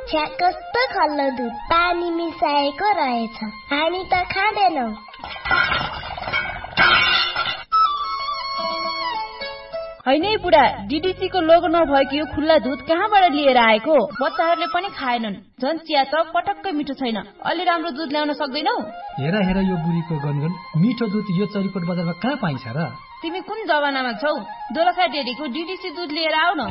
छ्या कस्तो खल्लो दुध पानी मिसाएको रहेछ हामी त खाँदैनौ हैन बुढा डीडीसी को लोगो नभएको यो खुल्ला दुध कहाँबाट लिएर आएको बच्चाहरूले पनि खाएनन् झन् चिया त पटक्कै मिठो छैन अलि राम्रो दुध ल्याउन सक्दैनौ हेर हेर यो बुढीको गनगन मिठो दुध यो चरीकोट बजारमा कहाँ पाइन्छ र तिमी कुन जमानामा छौ दोलखा डेरीको डीडीसी दुध लिएर आउ न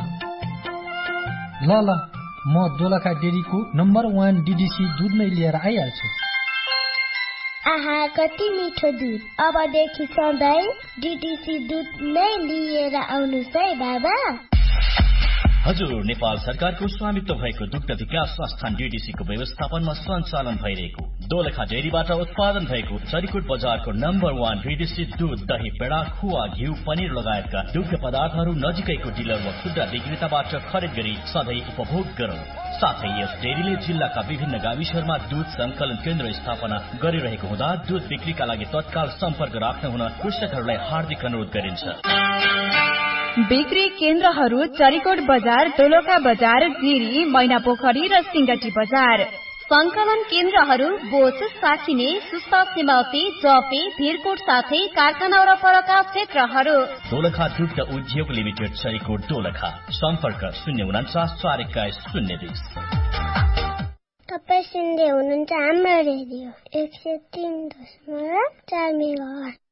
ल म दोलखा डेरीको नम्बर 1 डीडीसी दुध नै लिएर आइहाल्छु आहा कति मिठो दुध अबदेखि सधैँ डीडीसी दुध नै लिएर आउनुस् है बाबा हजुर नेपाल सरकारको स्वामित्व भएको दुग्ध विकास संस्थान डीडीसी को व्यवस्थापनमा सञ्चालन भइरहेको दोलखा डेरीबाट उत्पादन भएको चरीकोट बजारको नम्बर 1 डीडीसी दूध दही पेडा खुवा घिउ पनिर लगायतका दुग्ध पदार्थहरू नजिकैको डिलर वा खुद्रा विक्रेताबाट खरिद गरी सधैँ उपभोग गरौं साथै यस डेरीले जिल्लाका विभिन्न गाविसहरूमा दूध संकलन केन्द्र स्थापना गरिरहेको हुँदा दूध बिक्रीका लागि तत्काल सम्पर्क राख्न हुन कृषकहरूलाई हार्दिक अनुरोध गरिन्छ बिक्री केन्द्रहरू चरीकोट बजार दोलखा बजार जिरी मैनापोखरी र सिंगटी बजार संकलन केन्द्रहरू बोच साखिने सुस्ता सेमावती जफे भिरकोट साथै कारखाना वरपरका क्षेत्रहरू दोलखा दुग्ध उद्योग लिमिटेड चरीकोट दोलखा सम्पर्क 0494120 तपाई सुन्दै हुनुहुन्छ हाम्रो रेडियो 103.4 मेगाहर्ज